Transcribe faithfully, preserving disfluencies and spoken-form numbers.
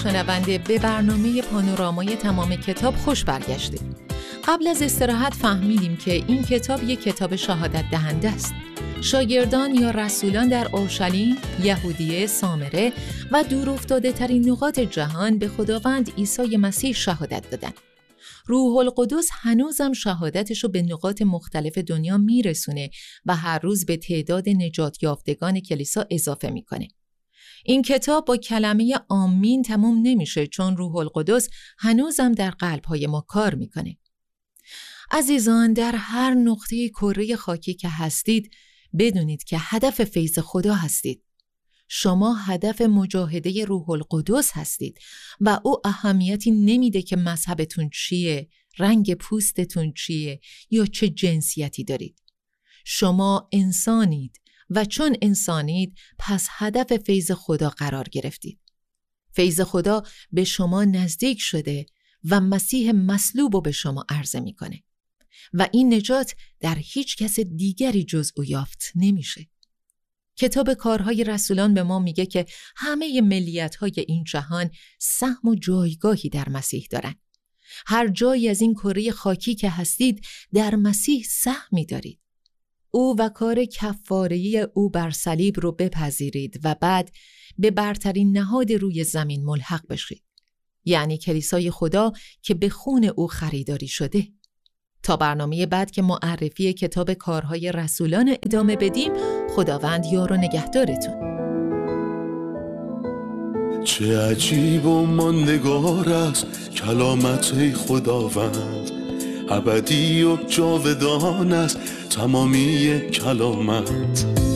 شنونده به برنامه پانورامای تمام کتاب خوش برگشتید. قبل از استراحت فهمیدیم که این کتاب یک کتاب شهادت دهنده است. شاگردان یا رسولان در اورشلیم، یهودیه، سامره و دورافتاده ترین نقاط جهان به خداوند عیسی مسیح شهادت دادند. روح القدس هنوزم شهادتشو به نقاط مختلف دنیا میرسونه و هر روز به تعداد نجات یافتگان کلیسا اضافه میکنه. این کتاب با کلمه آمین تموم نمیشه، چون روح القدس هنوزم در قلب‌های ما کار میکنه. عزیزان، در هر نقطه کره خاکی که هستید بدونید که هدف فیض خدا هستید. شما هدف مجاهده روح القدس هستید و او اهمیتی نمیده که مذهبتون چیه، رنگ پوستتون چیه یا چه جنسیتی دارید. شما انسانید و چون انسانید پس هدف فیض خدا قرار گرفتید. فیض خدا به شما نزدیک شده و مسیح مصلوب رو به شما عرضه میکنه و این نجات در هیچ کس دیگری جز او یافت نمیشه. کتاب کارهای رسولان به ما میگه که همه ملیت‌های این جهان سهم و جایگاهی در مسیح دارن. هر جایی از این کره خاکی که هستید در مسیح سهمی دارید. او و کار کفاره‌ای او بر صلیب رو بپذیرید و بعد به برترین نهاد روی زمین ملحق بشید. یعنی کلیسای خدا که به خون او خریداری شده. تا برنامه بعد که معرفی کتاب کارهای رسولان ادامه بدیم، خداوند یار و نگهدارتون. چه عجیب و ماندگار است کلامت خداوند، ابدی و جاودان است تمامی کلامت.